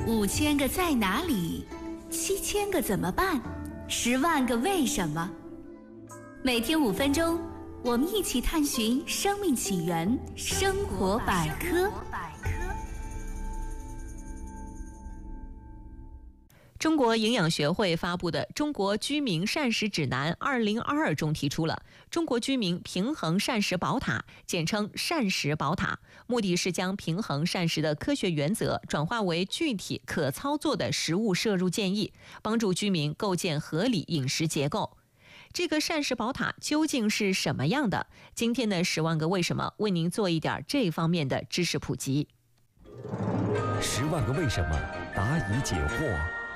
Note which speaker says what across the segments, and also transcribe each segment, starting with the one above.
Speaker 1: 5000个在哪里，7000个怎么办，10万个为什么。每天5分钟，我们一起探寻生命起源，生活百科。
Speaker 2: 中国营养学会发布的《中国居民膳食指南2022》中提出了中国居民平衡膳食宝塔，简称膳食宝塔，目的是将平衡膳食的科学原则转化为具体可操作的食物摄入建议，帮助居民构建合理饮食结构。这个膳食宝塔究竟是什么样的？今天的10万个为什么为您做一点这方面的知识普及。
Speaker 3: 10万个为什么，答疑解惑。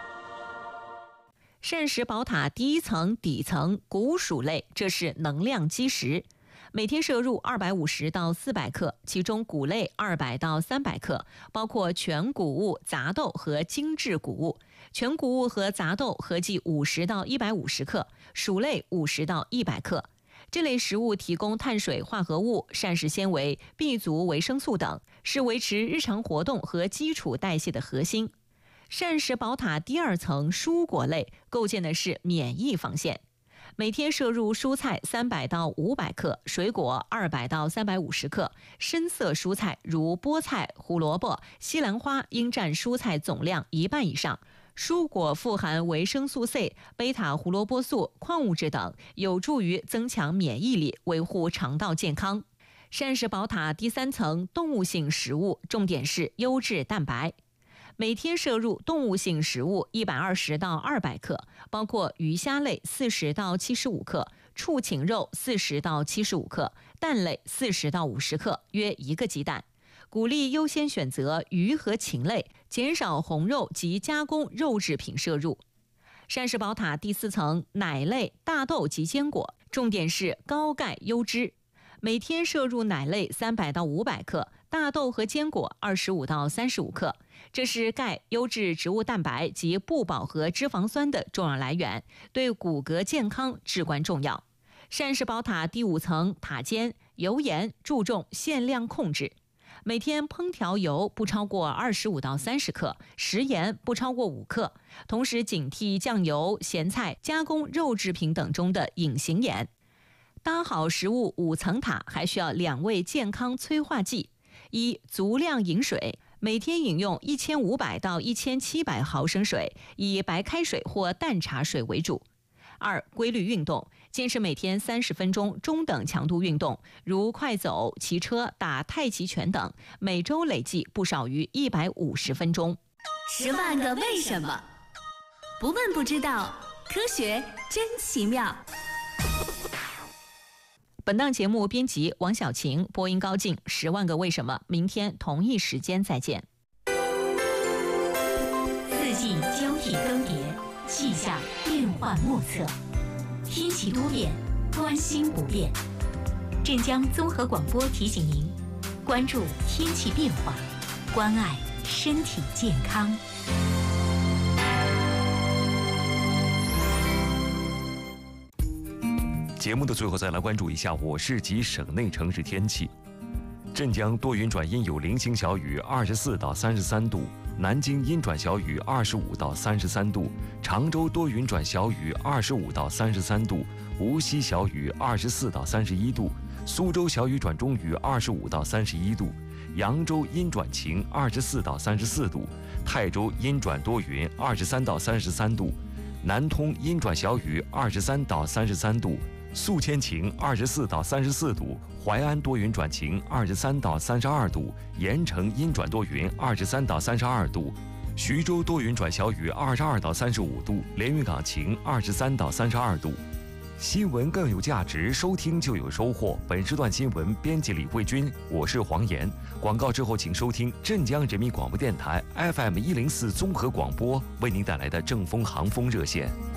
Speaker 2: 膳食宝塔第一层底层谷薯类，这是能量基石，每天摄入250到400克，其中谷类200到300克，包括全谷物、杂豆和精制谷物。全谷物和杂豆合计50到150克，薯类50到100克。这类食物提供碳水化合物、膳食纤维、B 族维生素等，是维持日常活动和基础代谢的核心。膳食宝塔第二层蔬果类构建的是免疫防线，每天摄入蔬菜300到500克，水果200到350克，深色蔬菜如菠菜、胡萝卜、西兰花应占蔬菜总量1半以上。蔬果富含维生素 C、贝塔胡萝卜素、矿物质等，有助于增强免疫力，维护肠道健康。膳食宝塔第三层动物性食物，重点是优质蛋白。每天摄入动物性食物120到200克，包括鱼虾类40到75克，畜禽肉40到75克，蛋类40到50克，约1个鸡蛋。鼓励优先选择鱼和禽类，减少红肉及加工肉制品摄入。膳食宝塔第四层奶类、大豆及坚果，重点是高钙优脂。每天摄入奶类300到500克，大豆和坚果25到35克，这是钙、优质植物蛋白及不饱和脂肪酸的重要来源，对骨骼健康至关重要。膳食宝塔第5层塔尖油盐，注重限量控制。每天烹调油不超过25到30克，食盐不超过5克，同时警惕酱油、咸菜、加工肉制品等中的隐形盐。搭好食物5层塔，还需要2味健康催化剂：一、足量饮水，每天饮用1500到1700毫升水，以白开水或淡茶水为主。2、规律运动，坚持每天30分钟中等强度运动，如快走、骑车、打太极拳等，每周累计不少于150分钟。
Speaker 1: 10万个为什么，不问不知道，科学真奇妙。
Speaker 2: 本档节目编辑王小晴，播音高静。10万个为什么，明天同一时间再见。
Speaker 1: 四季交替更迭，气象变幻莫测，天气多变，关心不变。镇江综合广播提醒您，关注天气变化，关爱身体健康。
Speaker 3: 节目的最后再来关注一下我市及省内城市天气。镇江多云转阴有零星小雨，24到33度；南京阴转小雨，25到33度；常州多云转小雨，25到33度；无锡小雨，24到31度；苏州小雨转中雨，25到31度；扬州阴转晴，24到34度；泰州阴转多云，23到33度；南通阴转小雨，23到33度；宿迁晴24到34度，淮安多云转晴23到32度，盐城阴转多云23到32度，徐州多云转小雨22到35度，连云港晴23到32度。新闻更有价值，收听就有收获。本时段新闻编辑李慧君，我是黄岩。广告之后，请收听镇江人民广播电台 FM104综合广播为您带来的正风航风热线。